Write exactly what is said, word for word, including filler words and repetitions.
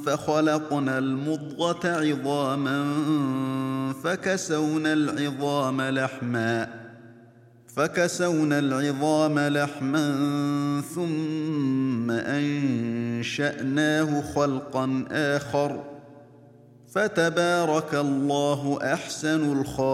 فخلقنا المضغة عظاما فكسونا العظام لحما فكسونا العظام لحما ثم أنشأناه خلقا آخر فتبارك الله أحسن الخالقين.